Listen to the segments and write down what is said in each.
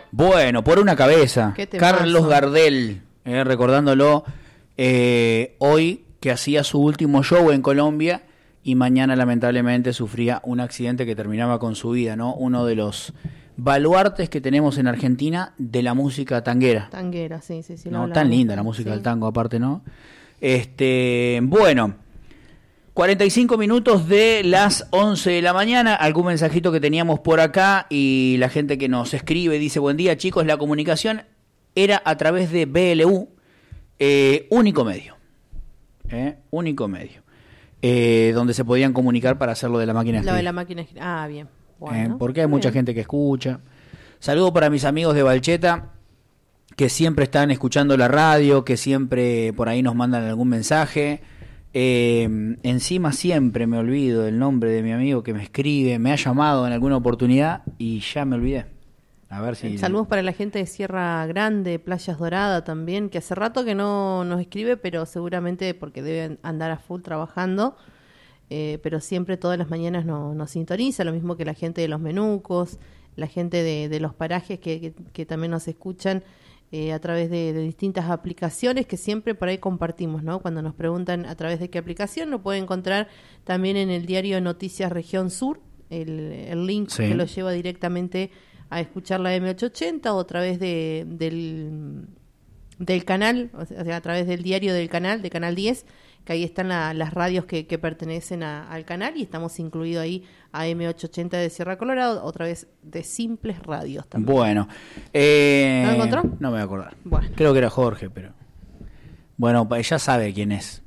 Bueno, por una cabeza. Carlos Gardel, recordándolo hoy que hacía su último show en Colombia y mañana lamentablemente sufría un accidente que terminaba con su vida, ¿no? Uno de los baluartes que tenemos en Argentina de la música tanguera. Tanguera, sí. No, tan linda la música del tango, aparte, ¿no? Bueno, 45 minutos de las 11 de la mañana. Algún mensajito que teníamos por acá y la gente que nos escribe dice: buen día, chicos, la comunicación era a través de BLU, único medio. Único medio. Donde se podían comunicar para hacer lo de la máquina escribir. Lo de la máquina escribir. Ah, bien. Bueno, porque hay mucha gente que escucha. Saludo para mis amigos de Balcheta, que siempre están escuchando la radio, que siempre por ahí nos mandan algún mensaje. Encima siempre me olvido del nombre de mi amigo que me escribe, me ha llamado en alguna oportunidad y ya me olvidé. A ver si... Saludos para la gente de Sierra Grande, Playas Dorada también, que hace rato que no nos escribe, pero seguramente porque deben andar a full trabajando. Pero siempre todas las mañanas nos sintoniza, lo mismo que la gente de los Menucos, la gente de los parajes que también nos escuchan a través de distintas aplicaciones que siempre por ahí compartimos, ¿no? Cuando nos preguntan a través de qué aplicación, lo pueden encontrar también en el diario Noticias Región Sur, el link que lo lleva directamente a escuchar la M880 o a través del canal, o sea, a través del diario del canal, de Canal 10, que ahí están las radios que pertenecen al canal y estamos incluidos ahí a M880 de Sierra Colorado, otra vez de Simples Radios también. Bueno. ¿No lo encontró? No me voy a acordar. Bueno. Creo que era Jorge, pero... Bueno, ya sabe quién es.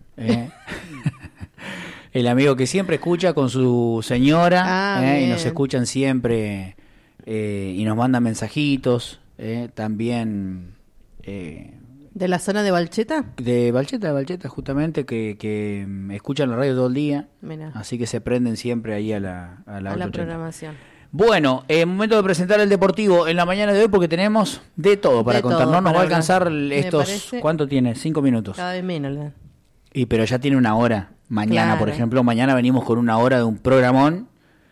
El amigo que siempre escucha con su señora y nos escuchan siempre y nos mandan mensajitos. También... ¿De la zona de Balcheta? De Balcheta, justamente, que escuchan la radio todo el día. Mirá. Así que se prenden siempre ahí a la programación. Bueno, momento de presentar el deportivo en la mañana de hoy porque tenemos de todo para contar. No nos va a alcanzar estos... ¿Cuánto tiene? 5 minutos. Cada vez menos. Pero ya tiene una hora. Mañana, por ejemplo, mañana venimos con una hora de un programón.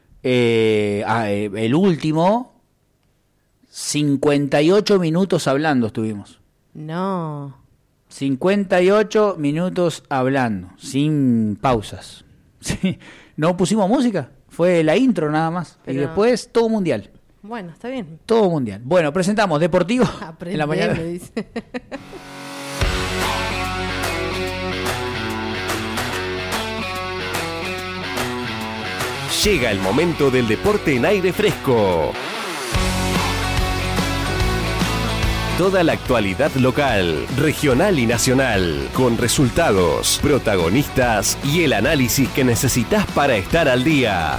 El último, 58 minutos hablando estuvimos. No. 58 minutos hablando, sin pausas. Sí. No pusimos música, fue la intro nada más. Pero... Y después todo mundial. Bueno, está bien. Todo mundial. Bueno, presentamos Deportivo en la mañana. Dice. Llega el momento del deporte en aire fresco. Toda la actualidad local, regional y nacional, con resultados, protagonistas y el análisis que necesitas para estar al día.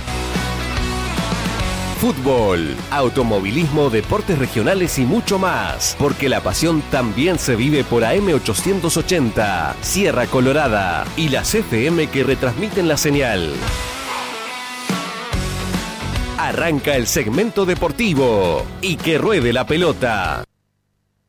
Fútbol, automovilismo, deportes regionales y mucho más, porque la pasión también se vive por AM880, Sierra Colorada y las FM que retransmiten la señal. Arranca el segmento deportivo y que ruede la pelota.